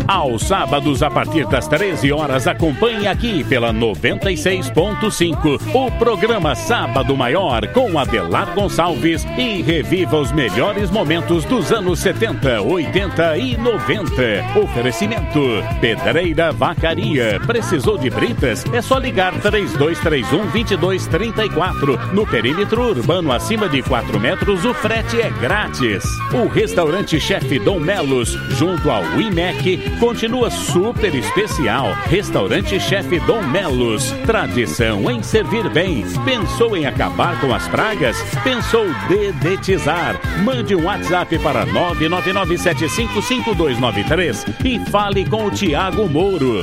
Aos sábados, a partir das 13 horas, acompanhe aqui pela 96.5 o programa Sábado Maior com Adelar Gonçalves e reviva os melhores momentos dos anos 70, 80 e 90. Oferecimento Pedreira Vacaria. Precisou de britas? É só ligar 3231-2234. No perímetro urbano acima de 4 metros, o frete é grátis. O restaurante Chefe Dom Melos, junto ao IMEC, continua super especial. Restaurante Chefe Dom Melos. Tradição em servir bem. Pensou em acabar com as pragas? Pensou dedetizar? Mande um WhatsApp para 999755293 e fale com o Tiago Mouro.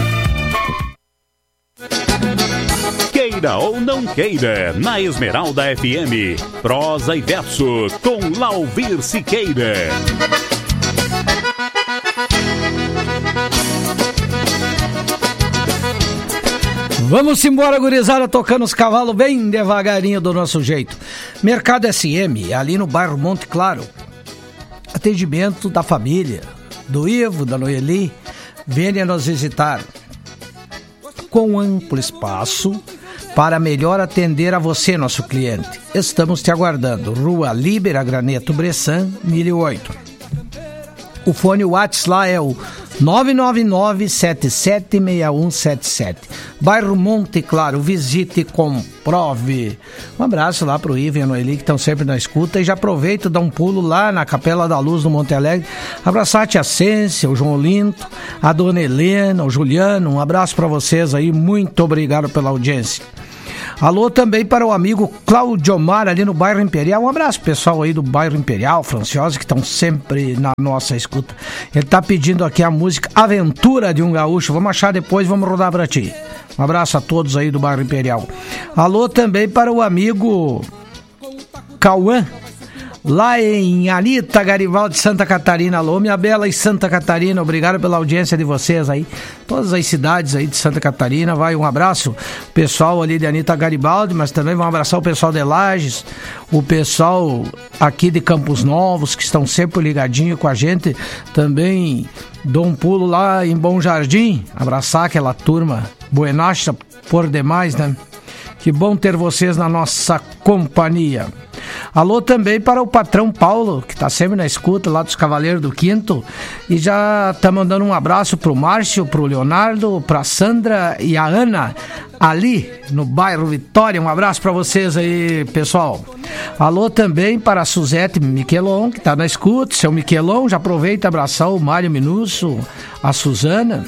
Queira ou não queira, na Esmeralda FM, prosa e verso com Lauvir Siqueira. Vamos embora, gurizada, tocando os cavalos bem devagarinho do nosso jeito. Mercado SM, ali no bairro Monte Claro. Atendimento da família, do Ivo, da Noeli. Venha nos visitar. Com amplo espaço para melhor atender a você, nosso cliente. Estamos te aguardando. Rua Líbera Graneto Bressan, 1008. O fone WhatsApp lá é o 999-776177. Bairro Monte Claro, visite e comprove. Um abraço lá pro Ivan e a Noeli, que estão sempre na escuta. E já aproveito e dá um pulo lá na Capela da Luz, no Monte Alegre. Abraçar a tia Cência, o João Olinto, a dona Helena, o Juliano. Um abraço para vocês aí. Muito obrigado pela audiência. Alô também para o amigo Cláudio Omar, ali no bairro Imperial. Um abraço pessoal aí do bairro Imperial, Franciosa, que estão sempre na nossa escuta. Ele tá pedindo aqui a música Aventura de um Gaúcho. Vamos achar depois, vamos rodar para ti. Um abraço a todos aí do bairro Imperial. Alô também para o amigo Cauã, lá em Anita Garibaldi, Santa Catarina. Alô, minha bela e Santa Catarina, obrigado pela audiência de vocês aí, todas as cidades aí de Santa Catarina. Vai um abraço, pessoal ali de Anita Garibaldi, mas também vamos abraçar o pessoal de Lages, o pessoal aqui de Campos Novos, que estão sempre ligadinho com a gente. Também dou um pulo lá em Bom Jardim, abraçar aquela turma buenacha por demais, né? Que bom ter vocês na nossa companhia. Alô também para o patrão Paulo, que está sempre na escuta lá dos Cavaleiros do Quinto. E já está mandando um abraço para o Márcio, para o Leonardo, para a Sandra e a Ana, ali no bairro Vitória. Um abraço para vocês aí, pessoal. Alô também para a Suzete Miquelon, que está na escuta. Seu Miquelon, já aproveita e abraçar o Mário Minusso, a Suzana,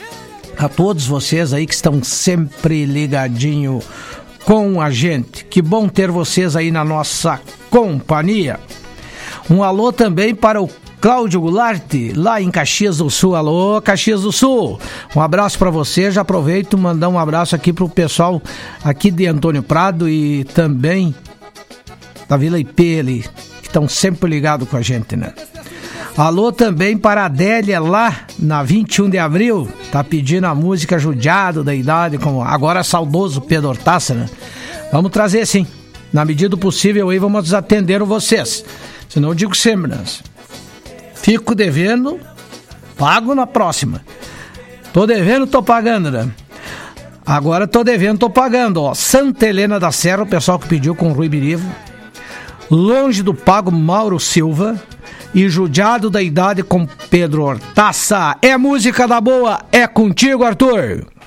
a todos vocês aí que estão sempre ligadinho com a gente. Que bom ter vocês aí na nossa companhia. Um alô também para o Cláudio Goulart, lá em Caxias do Sul. Alô, Caxias do Sul. Um abraço para você. Já aproveito e mandar um abraço aqui pro pessoal aqui de Antônio Prado e também da Vila IP ali, que estão sempre ligados com a gente, né? Alô também para a Adélia, lá na 21 de abril, tá pedindo a música Judiado da Idade, como agora saudoso Pedro Hortaça, né? Vamos trazer sim, na medida do possível aí vamos atender vocês. Senão eu digo sempre, né? Fico devendo, pago na próxima. Tô devendo, tô pagando, né? Agora tô devendo, tô pagando, ó. Santa Helena da Serra, o pessoal que pediu com o Rui Birivo. Longe do Pago, Mauro Silva. E Judiado da Idade com Pedro Hortaça. É música da boa, é contigo, Arthur.